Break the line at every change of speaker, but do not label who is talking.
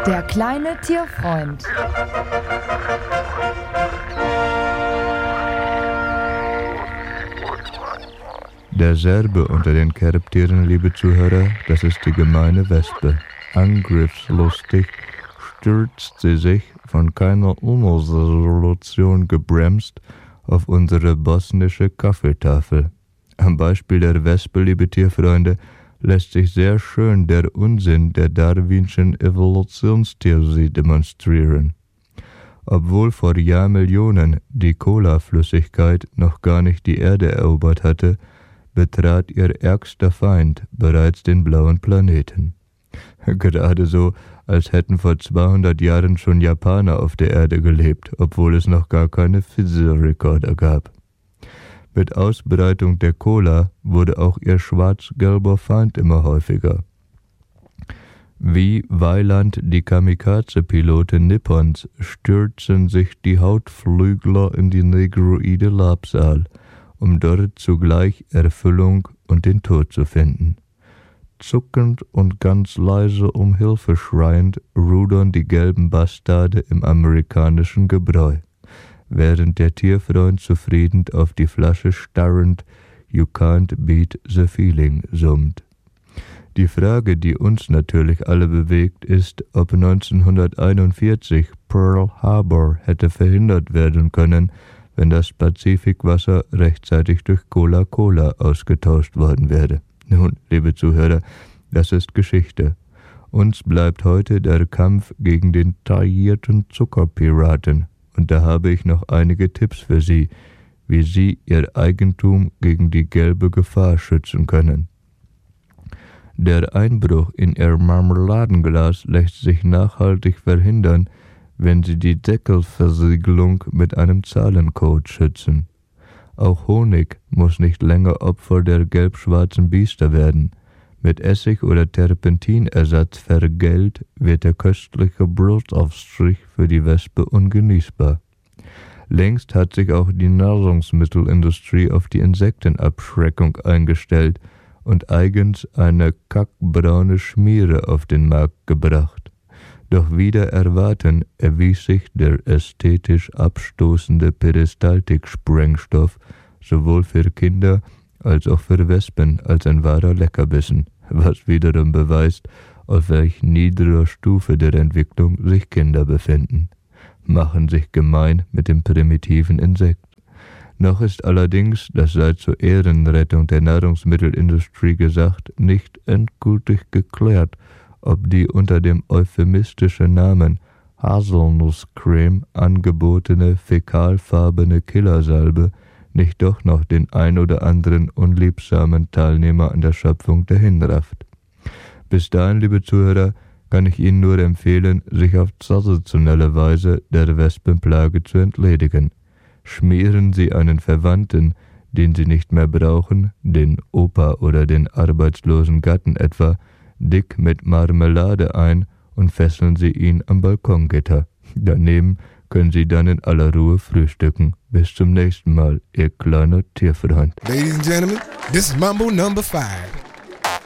Der kleine Tierfreund.
Der Serbe unter den Kerbtieren, liebe Zuhörer, das ist die gemeine Wespe. Angriffslustig stürzt sie sich, von keiner Umresolution gebremst, auf unsere bosnische Kaffeetafel. Am Beispiel der Wespe, liebe Tierfreunde, lässt sich sehr schön der Unsinn der darwinschen Evolutionstheorie demonstrieren. Obwohl vor Jahrmillionen die Cola-Flüssigkeit noch gar nicht die Erde erobert hatte, betrat ihr ärgster Feind bereits den blauen Planeten. Gerade so, als hätten vor 200 Jahren schon Japaner auf der Erde gelebt, obwohl es noch gar keine Fossil-Rekorder gab. Mit Ausbreitung der Cola wurde auch ihr schwarz-gelber Feind immer häufiger. Wie Weiland die Kamikaze-Piloten Nippons stürzen sich die Hautflügler in die negroide Labsal, um dort zugleich Erfüllung und den Tod zu finden. Zuckend und ganz leise um Hilfe schreiend rudern die gelben Bastarde im amerikanischen Gebräu, während der Tierfreund zufrieden auf die Flasche starrend "You can't beat the feeling" summt. Die Frage, die uns natürlich alle bewegt, ist, ob 1941 Pearl Harbor hätte verhindert werden können, wenn das Pazifikwasser rechtzeitig durch Cola-Cola ausgetauscht worden wäre. Nun, liebe Zuhörer, das ist Geschichte. Uns bleibt heute der Kampf gegen den taillierten Zuckerpiraten. Und da habe ich noch einige Tipps für Sie, wie Sie Ihr Eigentum gegen die gelbe Gefahr schützen können. Der Einbruch in Ihr Marmeladenglas lässt sich nachhaltig verhindern, wenn Sie die Deckelversiegelung mit einem Zahlencode schützen. Auch Honig muss nicht länger Opfer der gelb-schwarzen Biester werden. Mit Essig- oder Terpentinersatz vergällt wird der köstliche Brotaufstrich für die Wespe ungenießbar. Längst hat sich auch die Nahrungsmittelindustrie auf die Insektenabschreckung eingestellt und eigens eine kackbraune Schmiere auf den Markt gebracht. Doch wider Erwarten erwies sich der ästhetisch abstoßende Peristaltik-Sprengstoff sowohl für Kinder als auch für Wespen als ein wahrer Leckerbissen, was wiederum beweist, auf welch niederer Stufe der Entwicklung sich Kinder befinden. Machen sich gemein mit dem primitiven Insekt. Noch ist allerdings, das sei zur Ehrenrettung der Nahrungsmittelindustrie gesagt, nicht endgültig geklärt, ob die unter dem euphemistischen Namen Haselnusscreme angebotene fäkalfarbene Killersalbe nicht doch noch den ein oder anderen unliebsamen Teilnehmer an der Schöpfung dahinrafft. Bis dahin, liebe Zuhörer, kann ich Ihnen nur empfehlen, sich auf traditionelle Weise der Wespenplage zu entledigen. Schmieren Sie einen Verwandten, den Sie nicht mehr brauchen, den Opa oder den arbeitslosen Gatten etwa, dick mit Marmelade ein und fesseln Sie ihn am Balkongitter. Daneben können Sie dann in aller Ruhe frühstücken. Bis zum nächsten Mal, Ihr kleiner Tierfreund.
Ladies and gentlemen, this is Mambo number 5.